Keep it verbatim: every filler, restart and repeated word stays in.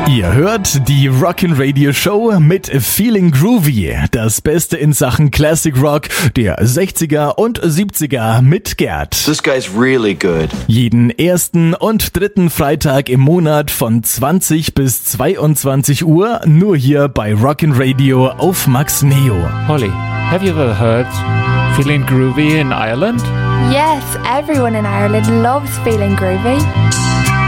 Ihr hört die Rockin' Radio Show mit Feeling Groovy. Das Beste in Sachen Classic Rock der sechziger und siebziger mit Gerd. This guy's really good. Jeden ersten und dritten Freitag im Monat von zwanzig bis zweiundzwanzig Uhr nur hier bei Rockin' Radio auf Max Neo. Holly, have you ever heard Feeling Groovy in Ireland? Yes, everyone in Ireland loves Feeling Groovy.